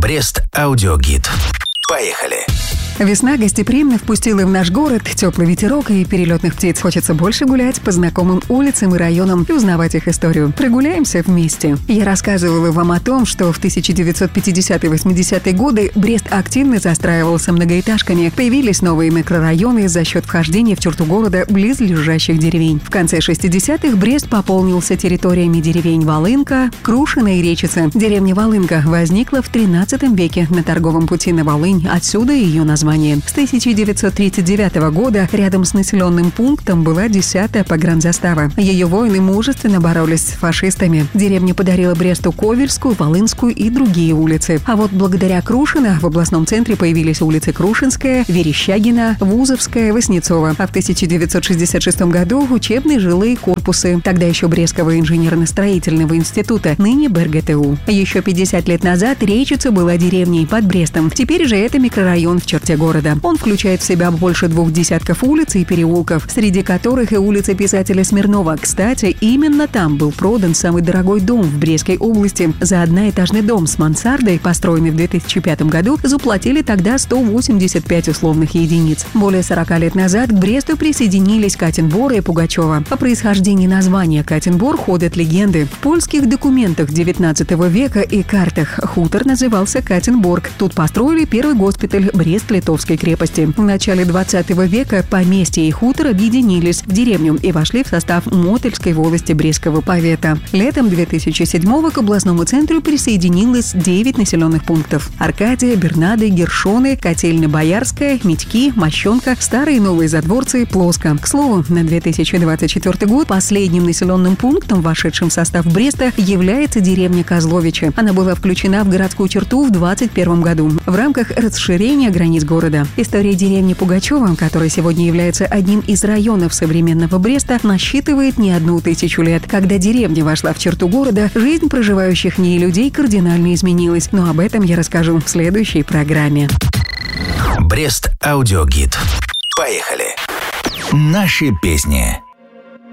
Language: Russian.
Брест аудиогид. Поехали! Весна гостеприимно впустила в наш город теплый ветерок и перелетных птиц. Хочется больше гулять по знакомым улицам и районам и узнавать их историю. Прогуляемся вместе. Я рассказывала вам о том, что в 1950-80-е годы Брест активно застраивался многоэтажками. Появились новые микрорайоны за счет вхождения в черту города близлежащих деревень. В конце 60-х Брест пополнился территориями деревень Волынка, Крушина и Речица. Деревня Волынка возникла в 13 веке на торговом пути на Волынь. Отсюда ее название. С 1939 года рядом с населенным пунктом была 10-я погранзастава. Ее воины мужественно боролись с фашистами. Деревня подарила Бресту Ковельскую, Волынскую и другие улицы. А вот благодаря Крушина в областном центре появились улицы Крушинская, Верещагина, Вузовская, Васнецова. А в 1966 году учебные жилые корпусы. Тогда еще Брестского инженерно-строительного института, ныне БРГТУ. Еще 50 лет назад Речица была деревней под Брестом. Теперь же это микрорайон в черте города. Он включает в себя больше 2 десятков улиц и переулков, среди которых и улица писателя Смирнова. Кстати, именно там был продан самый дорогой дом в Брестской области. За одноэтажный дом с мансардой, построенный в 2005 году, заплатили тогда 185 условных единиц. Более 40 лет назад к Бресту присоединились Катенбор и Пугачева. О происхождении названия Катенбор ходят легенды. В польских документах 19 века и картах хутор назывался Катенборг. Тут построили первый госпиталь Брест-Литовской крепости. В начале 20 века поместье и хутор объединились в деревню и вошли в состав Мотыльской волости Брестского повета. Летом 2007-го к областному центру присоединилось 9 населенных пунктов: Аркадия, Бернады, Гершоны, Котельно-Боярская, Митьки, Мощенка, Старые и Новые Задворцы, Плоско. К слову, на 2024 год последним населенным пунктом, вошедшим в состав Бреста, является деревня Козловичи. Она была включена в городскую черту в 2021 году в рамках расширения границ города. История деревни Пугачева, которая сегодня является одним из районов современного Бреста, насчитывает не 1000 лет. Когда деревня вошла в черту города, жизнь проживающих в ней людей кардинально изменилась. Но об этом я расскажу в следующей программе. Брест аудиогид. Поехали! Наши песни.